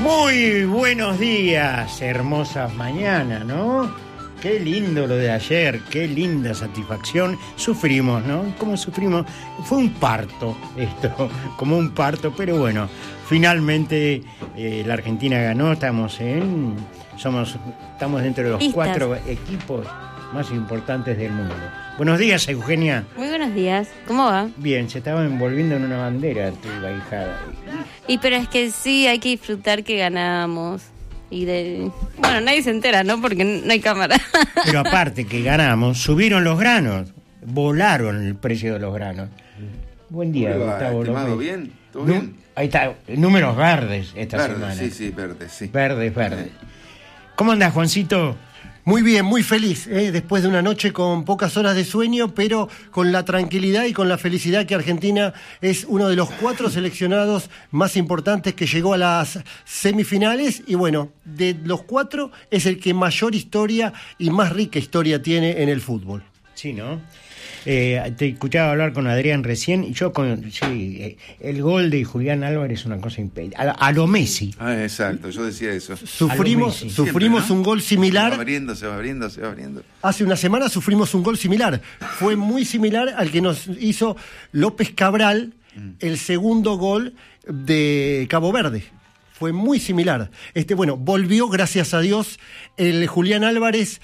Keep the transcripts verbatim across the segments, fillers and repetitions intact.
Muy buenos días, hermosas mañanas, ¿no? Qué lindo lo de ayer, qué linda satisfacción. Sufrimos, ¿no? ¿Cómo sufrimos? Fue un parto esto, como un parto, pero bueno, finalmente eh, la Argentina ganó, estamos en, somos, estamos dentro de los Listas. cuatro equipos más importantes del mundo. Buenos días, Eugenia. Muy buenos días. ¿Cómo va? Bien, se estaba envolviendo en una bandera tu ahijada. Y pero es que sí, hay que disfrutar que ganamos. Y de... Bueno, nadie se entera, ¿no? Porque no hay cámara. Pero aparte que ganamos, subieron los granos, volaron el precio de los granos. Buen día, ¿Cómo va, Gustavo estimado? López. ¿Bien? ¿Todo Nu- bien? Ahí está, números verdes esta Verde, semana. sí, sí, verde, sí. Verdes, verdes. ¿Cómo andás, Juancito? Muy bien, muy feliz, ¿eh? Después de una noche con pocas horas de sueño, pero con la tranquilidad y con la felicidad que Argentina es uno de los cuatro seleccionados más importantes que llegó a las semifinales y bueno, de los cuatro es el que mayor historia y más rica historia tiene en el fútbol. Sí, ¿no? Eh, te escuchaba hablar con Adrián recién y yo con sí, eh, el gol de Julián Álvarez es una cosa impecable. A, a lo Messi. Ah, exacto, yo decía eso. Sufrimos, Messi. sufrimos Siempre, ¿no? un gol Se va similar. abriendo, se va abriendo, se va abriendo. Hace una semana sufrimos un gol similar. Fue muy similar al que nos hizo López Cabral, el segundo gol de Cabo Verde. Fue muy similar. Este, bueno, volvió, gracias a Dios, el Julián Álvarez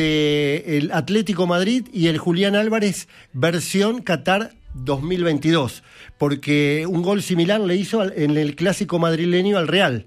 del Atlético Madrid y el Julián Álvarez versión Qatar dos mil veintidós, porque un gol similar le hizo al- en el clásico madrileño al Real.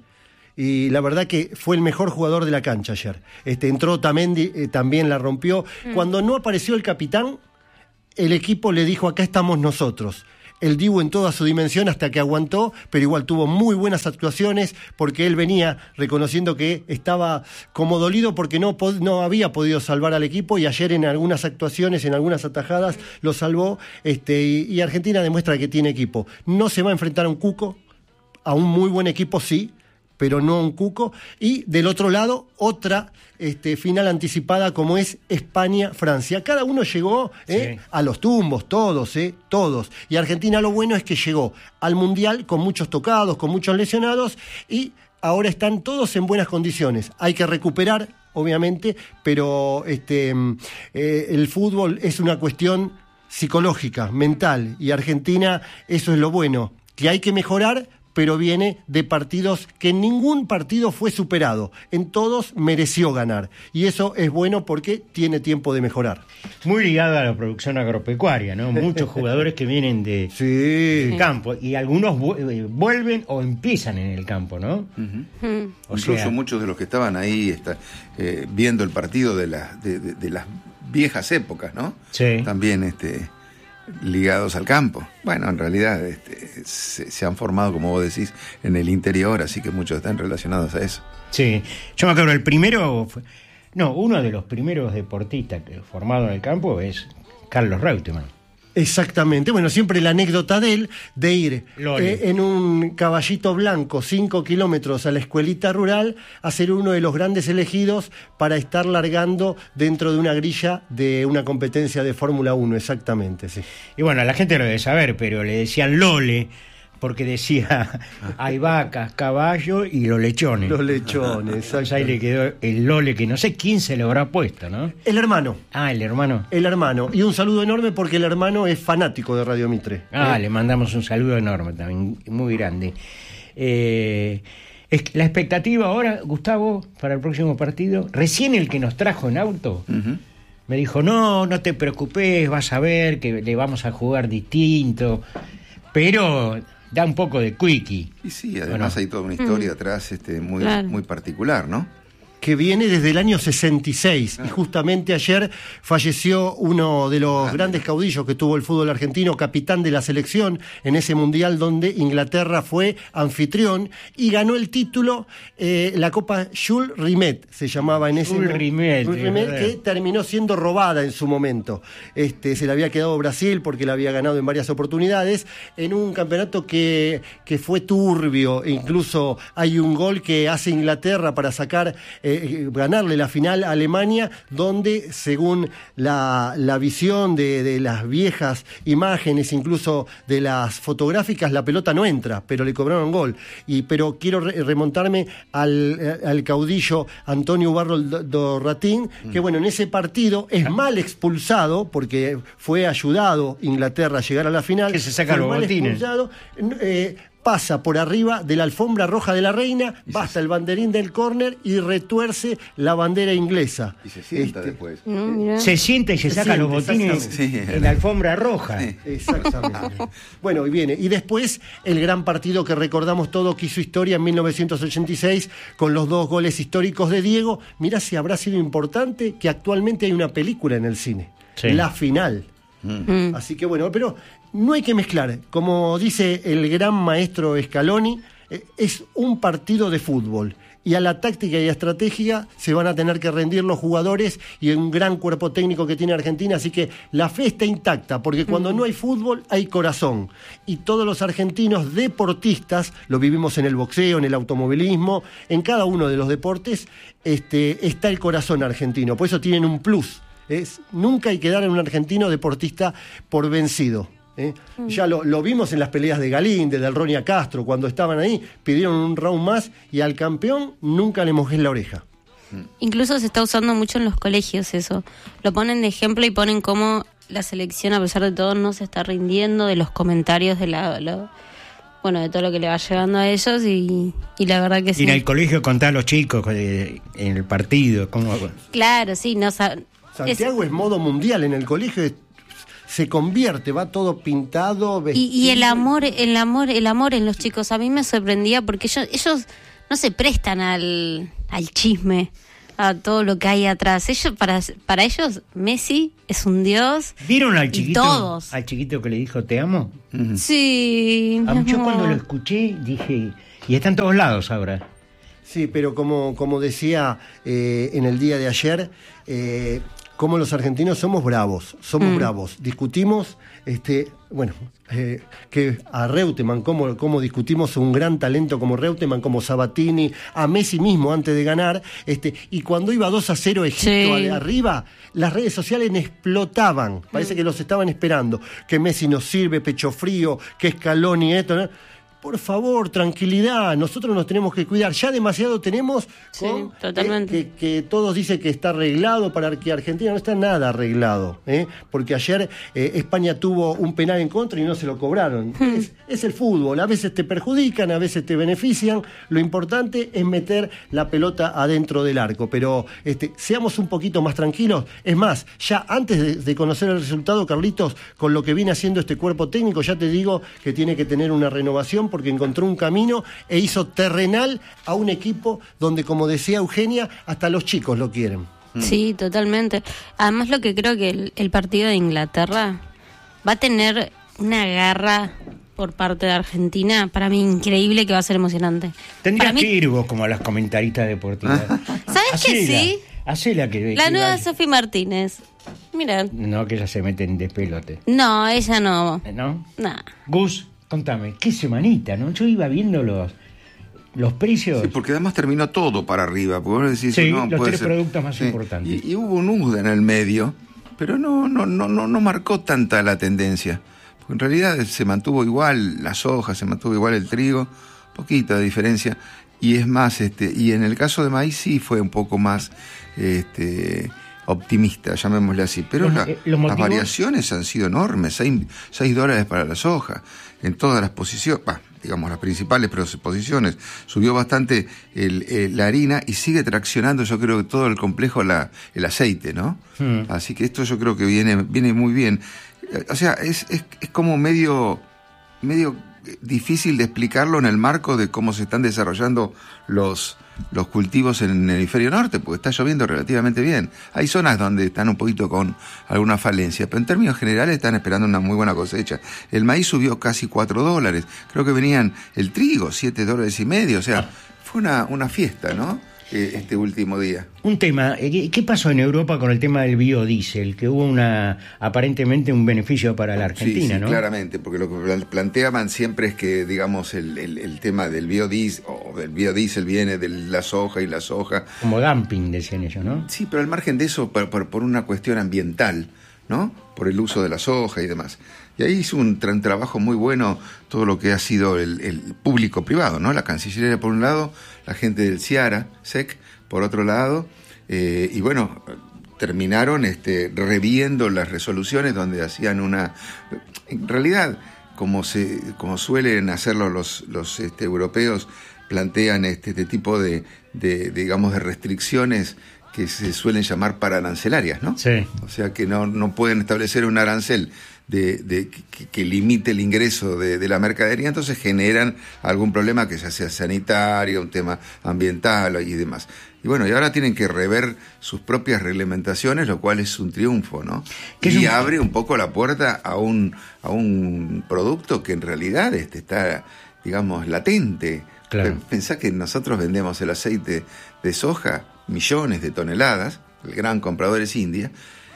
Y la verdad que fue el mejor jugador de la cancha ayer. Este, entró Tamendi, eh, también la rompió. Cuando no apareció el capitán, el equipo le dijo, acá estamos nosotros. El Dibu en toda su dimensión hasta que aguantó, pero igual tuvo muy buenas actuaciones porque él venía reconociendo que estaba como dolido porque no, pod- no había podido salvar al equipo y ayer en algunas actuaciones, en algunas atajadas, lo salvó este, y, y Argentina demuestra que tiene equipo. No se va a enfrentar a un cuco, a un muy buen equipo sí, pero no a un cuco. Y del otro lado, otra este, final anticipada como es España-Francia. Cada uno llegó ¿eh? Sí. a los tumbos, todos, ¿eh? todos. Y Argentina lo bueno es que llegó al Mundial con muchos tocados, con muchos lesionados, y ahora están todos en buenas condiciones. Hay que recuperar, obviamente, pero este, eh, el fútbol es una cuestión psicológica, mental, y Argentina, eso es lo bueno, que hay que mejorar, pero viene de partidos que en ningún partido fue superado. En todos mereció ganar. Y eso es bueno porque tiene tiempo de mejorar. Muy ligado a la producción agropecuaria, ¿no? Muchos jugadores que vienen de, Sí. del campo y algunos vu- eh, vuelven o empiezan en el campo, ¿no? Ujú. O Incluso sea- muchos de los que estaban ahí está, eh, viendo el partido de, la- de, de- de las viejas épocas, ¿no? Sí. También este, ligados al campo. Bueno, en realidad este, se, se han formado, como vos decís, en el interior, así que muchos están relacionados a eso. Sí, yo me acuerdo, el primero, fue- no, uno de los primeros deportistas que formados en el campo es Carlos Reutemann. Exactamente. Bueno, siempre la anécdota de él, de ir Loli. eh, en un caballito blanco, cinco kilómetros a la escuelita rural, a ser uno de los grandes elegidos para estar largando dentro de una grilla de una competencia de Fórmula uno, exactamente, sí. Y bueno, la gente lo debe saber, pero le decían Lole, porque decía, hay vacas, caballos y los lechones. Los lechones, Entonces ahí exacto. le quedó el Lole, que no sé quién se lo habrá puesto, ¿no? El hermano, Ah, el hermano. el hermano. Y un saludo enorme porque el hermano es fanático de Radio Mitre. Ah, ¿eh? le mandamos un saludo enorme también, muy grande. Eh, es que la expectativa ahora, Gustavo, para el próximo partido, recién el que nos trajo en auto, Ujú. me dijo, no, no te preocupes, vas a ver que le vamos a jugar distinto, pero da un poco de quickie. Y sí, además Bueno. hay toda una historia atrás este, muy, Claro. muy particular, ¿no? Que viene desde el año sesenta y seis. Y justamente ayer falleció uno de los grandes caudillos que tuvo el fútbol argentino, capitán de la selección en ese mundial donde Inglaterra fue anfitrión y ganó el título, eh, la Copa Jules Rimet, se llamaba en ese Jules Rimet, Jules es Rimet, verdad. que terminó siendo robada en su momento. Este, se le había quedado Brasil porque la había ganado en varias oportunidades, en un campeonato que, que fue turbio. Incluso hay un gol que hace Inglaterra para sacar eh, ganarle la final a Alemania, donde según la, la visión de, de las viejas imágenes, incluso de las fotográficas, la pelota no entra, pero le cobraron gol. Y, pero quiero re- remontarme al, al caudillo Antonio Ubarro Dorratín, que bueno, en ese partido es mal expulsado, porque fue ayudado Inglaterra a llegar a la final. Que se saca fue los mal botines. expulsado, eh, pasa por arriba de la alfombra roja de la reina, Y basta se- el banderín del córner y retuerce la bandera inglesa. Y se sienta Este, después. No, mirá. Se sienta y se Se saca los siente, botines exactamente. en la alfombra roja. Sí. Exactamente. Bueno, y viene. Y después el gran partido que recordamos todo, que hizo historia en mil novecientos ochenta y seis, con los dos goles históricos de Diego. Mirá si habrá sido importante que actualmente hay una película en el cine. Sí. La final. Mm. Así que bueno, pero no hay que mezclar. Como dice el gran maestro Scaloni, eh, es un partido de fútbol. Y a la táctica y a estrategia se van a tener que rendir los jugadores y un gran cuerpo técnico que tiene Argentina. Así que la fe está intacta, porque cuando no hay fútbol hay corazón. Y todos los argentinos deportistas, lo vivimos en el boxeo, en el automovilismo, en cada uno de los deportes, este, está el corazón argentino. Por eso tienen un plus. Es, nunca hay que dar a un argentino deportista por vencido. ¿eh? Mm. Ya lo, lo vimos en las peleas de Galíndez, del Ronia Castro, cuando estaban ahí, pidieron un round más y al campeón nunca le mojé la oreja. Incluso se está usando mucho en los colegios eso. Lo ponen de ejemplo y ponen cómo la selección, a pesar de todo, no se está rindiendo, de los comentarios de la... la bueno, de todo lo que le va llegando a ellos y, y la verdad que sí. Y en el colegio contar a los chicos eh, en el partido. Cómo... Claro, sí, no sa- Santiago es... es modo mundial, en el colegio es- se convierte, va todo pintado, Y, vestido. y el amor, el amor, el amor en los chicos, a mí me sorprendía porque ellos, ellos no se prestan al, al chisme, a todo lo que hay atrás. Ellos, para, para ellos, Messi es un dios. ¿Vieron al y chiquito? todos. Al chiquito que le dijo te amo. Sí. A mi Yo amor. cuando lo escuché dije, y está en todos lados ahora. Sí, pero como, como decía eh, en el día de ayer, eh, como los argentinos somos bravos, somos Mm. bravos. Discutimos, este, bueno, eh, que a Reutemann, como, como discutimos un gran talento como Reutemann, como Sabatini, a Messi mismo antes de ganar, este, y cuando iba dos a cero Egipto Sí. arriba, las redes sociales explotaban, parece que los estaban esperando, que Messi nos sirve, pecho frío, que Scaloni esto, ¿no? Por favor, tranquilidad, nosotros nos tenemos que cuidar. Ya demasiado tenemos Sí, con, totalmente. eh, que, que todos dicen que está arreglado para que Argentina no está nada arreglado. ¿eh? Porque ayer eh, España tuvo un penal en contra y no se lo cobraron. es, es el fútbol, a veces te perjudican, a veces te benefician. Lo importante es meter la pelota adentro del arco. Pero este, seamos un poquito más tranquilos. Es más, ya antes de, de conocer el resultado, Carlitos, con lo que viene haciendo este cuerpo técnico, ya te digo que tiene que tener una renovación porque encontró un camino e hizo terrenal a un equipo donde, como decía Eugenia, hasta los chicos lo quieren. Sí, totalmente. Además, lo que creo que el, el partido de Inglaterra va a tener una garra por parte de Argentina, para mí increíble, que va a ser emocionante. Tendrías Para mí, que ir vos como a las comentaristas deportivas. ¿Sabes que sí? Hacela que... La que nueva vaya. Sofi Martínez. Mira, No, que ella se mete en despelote. no, ella no. ¿No? Nah. Gus, contame, qué semanita, ¿no? Yo iba viendo los, los precios. Sí, porque además terminó todo para arriba. Porque vos decís, Sí, no, los puede tres ser- productos más Sí, importantes. Y, y hubo un U D en el medio, pero no, no, no, no, no marcó tanta la tendencia. Porque en realidad se mantuvo igual la soja, se mantuvo igual el trigo, poquita diferencia. Y es más, este, y en el caso de maíz sí fue un poco más este, optimista, llamémosle así. Pero Los- la- eh, los las motivos- variaciones han sido enormes, seis dólares para la soja, en todas las posiciones, bah, digamos las principales posiciones. Subió bastante el, eh, la harina y sigue traccionando, yo creo que todo el complejo, la, el aceite, ¿no? Hmm. Así que esto yo creo que viene, viene muy bien. Eh, O sea, es, es, es como medio, medio difícil de explicarlo en el marco de cómo se están desarrollando los, los cultivos en el hemisferio norte, porque está lloviendo relativamente bien. Hay zonas donde están un poquito con alguna falencia, pero en términos generales están esperando una muy buena cosecha. El maíz subió casi cuatro dólares, creo que venían el trigo, siete dólares y medio, o sea, fue una, una fiesta, ¿no? eh, este último día. Un tema, eh, ¿qué pasó en Europa con el tema del biodiesel? Que hubo una aparentemente un beneficio para la Argentina, sí, sí, ¿no? Claramente, porque lo que planteaban siempre es que, digamos, el, el, el tema del biodiesel, o del biodiesel viene de la soja y la soja. Como dumping, decían ellos, ¿no? Sí, pero al margen de eso, por, por, por una cuestión ambiental, ¿no? Por el uso de la soja y demás. Y ahí hizo un, tra- un trabajo muy bueno todo lo que ha sido el, el público-privado, ¿no? La Cancillería por un lado, la gente del CIARA, S E C, por otro lado, eh, y bueno, terminaron este, reviendo las resoluciones donde hacían una... En realidad, como se como suelen hacerlo los, los este, europeos, plantean este, este tipo de, de, digamos, de restricciones que se suelen llamar pararancelarias, ¿no? Sí. O sea que no, no pueden establecer un arancel de, de que, que limite el ingreso de, de la mercadería, entonces generan algún problema que ya sea sanitario, un tema ambiental y demás. Y bueno, y ahora tienen que rever sus propias reglamentaciones, lo cual es un triunfo, ¿no? Y un... abre un poco la puerta a un, a un producto que en realidad este, está, digamos, latente. Claro. Pensá que nosotros vendemos el aceite de soja, millones de toneladas, el gran comprador es India,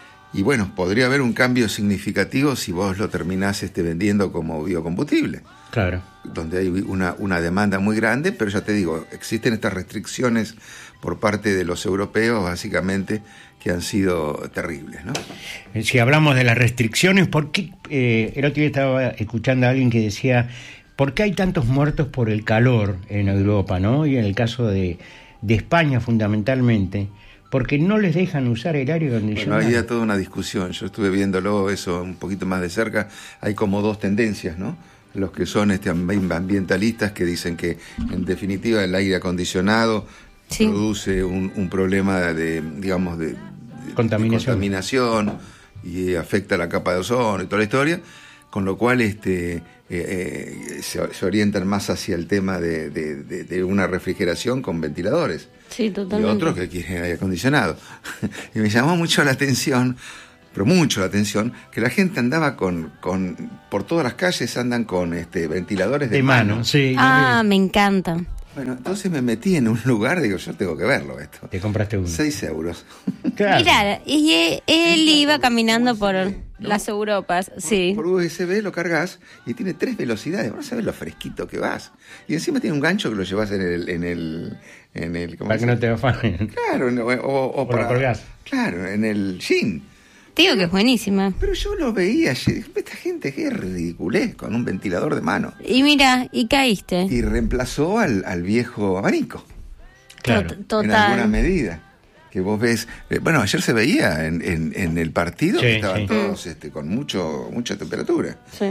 y bueno, podría haber un cambio significativo si vos lo terminás este, vendiendo como biocombustible. Claro. Donde hay una, una demanda muy grande, pero ya te digo, existen estas restricciones por parte de los europeos, básicamente, que han sido terribles, ¿no? Si hablamos de las restricciones, ¿por qué? Eh, el otro día estaba escuchando a alguien que decía, ¿por qué hay tantos muertos por el calor en Europa, ¿no? Y en el caso de, de España, fundamentalmente, porque no les dejan usar el aire acondicionado. Bueno, había toda una discusión, yo estuve viéndolo eso un poquito más de cerca, hay como dos tendencias, ¿no? Los que son este, ambientalistas que dicen que en definitiva el aire acondicionado sí. produce un, un problema de, digamos, de, de, contaminación. de contaminación y afecta la capa de ozono y toda la historia, con lo cual este eh, eh, se, se orientan más hacia el tema de, de, de, de una refrigeración con ventiladores. Sí, totalmente. Y otros que quieren aire acondicionado. Y me llamó mucho la atención, pero mucho la atención, que la gente andaba con, con por todas las calles andan con este ventiladores de, de mano. mano. Sí. Ah, me encanta. Bueno, entonces me metí en un lugar, digo, yo tengo que verlo esto. Te compraste uno. Seis euros. Claro. Mirá, y él iba caminando por ¿no? las Europas, por, sí. Por U S B lo cargas y tiene tres velocidades, no sabes lo fresquito que vas. Y encima tiene un gancho que lo llevas en el... En el, en el para que no te afanen. Claro, o, o, o para... colgás. Claro, en el jean. Digo que es buenísima. Pero yo lo veía, esta gente que es ridiculez con un ventilador de mano. Y mira, y caíste. Y reemplazó al, al viejo abanico. Claro. Total. En alguna medida. Que vos ves, eh, bueno, ayer se veía en, en, en el partido sí, que estaban sí. todos este, con mucho mucha temperatura. Sí.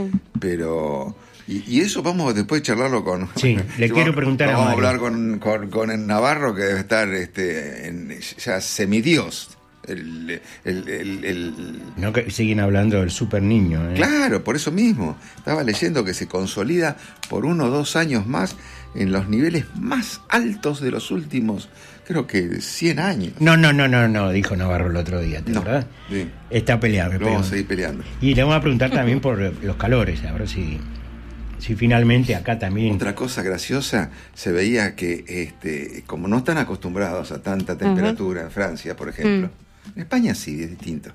Pero, y, y eso vamos después de charlarlo con... Sí, le si quiero vamos, preguntar a Vamos a Mario. hablar con, con, con el Navarro, que debe estar este, en, ya semidios. El, el, el, el... No, que siguen hablando del super niño. ¿eh? Claro, por eso mismo. Estaba leyendo que se consolida por uno o dos años más en los niveles más altos de los últimos, creo que cien años. No, no, no, no, no, dijo Navarro el otro día, No, ¿verdad? sí. Está peleando. Lo vamos a seguir peleando. Y le vamos a preguntar también por los calores, a ver si, si finalmente acá también... Otra cosa graciosa, se veía que este, como no están acostumbrados a tanta temperatura uh-huh. en Francia, por ejemplo, mm. en España sí, es distinto.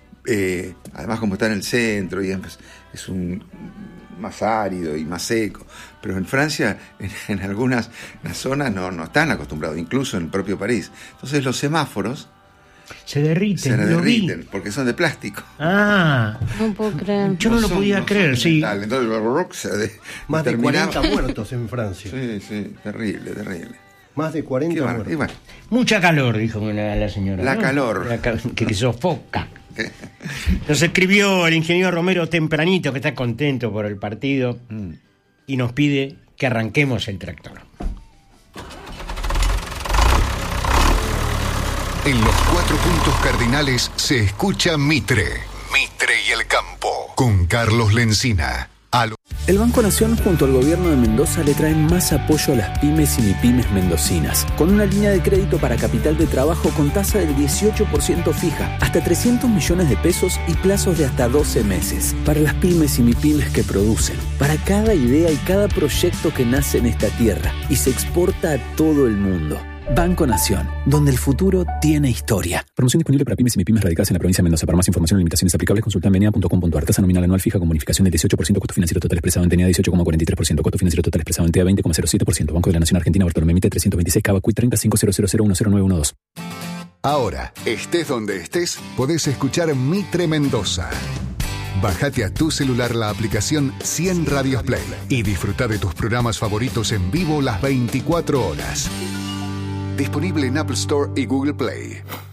Eh, además, como está en el centro, y es, es un más árido y más seco, pero en Francia, en, en algunas zonas no, no están acostumbrados, incluso en el propio París. Entonces los semáforos se derriten, se derriten porque son de plástico. Ah, no puedo creer. Yo no, no lo son, podía no creer, sí. Entonces, se de, más de cuarenta muertos en Francia. Sí, sí, terrible, terrible. Más de cuarenta Qué muertos. Bueno. Mucha calor, dijo la, la señora. La ¿no? calor. La cal- que, que sofoca. Nos escribió el ingeniero Romero tempranito, que está contento por el partido, mm. y nos pide que arranquemos el tractor. En los cuatro puntos cardinales se escucha Mitre. Mitre y el campo. Con Carlos Lencina. Al... El Banco Nación junto al gobierno de Mendoza le traen más apoyo a las pymes y mipymes mendocinas, con una línea de crédito para capital de trabajo con tasa del dieciocho por ciento fija, hasta trescientos millones de pesos y plazos de hasta doce meses. Para las pymes y mipymes que producen, para cada idea y cada proyecto que nace en esta tierra y se exporta a todo el mundo. Banco Nación, donde el futuro tiene historia. Promoción disponible para pymes y mipymes radicadas en la provincia de Mendoza. Para más información o limitaciones aplicables, consulta en menea punto com punto a r. Tasa nominal anual fija con bonificación del dieciocho por ciento. Costo financiero total expresado en T E A dieciocho coma cuarenta y tres por ciento. Costo financiero total expresado en T E A veinte coma cero siete por ciento. Banco de la Nación Argentina, Bartolomé Mitre trescientos veintiséis, Cava, Cuit treinta, cinco cero cero cero uno cero nueve uno dos. Ahora, estés donde estés, podés escuchar Mitre Mendoza. Bájate a tu celular la aplicación cien Radios Play y disfruta de tus programas favoritos en vivo las veinticuatro horas. Disponible en Apple Store y Google Play.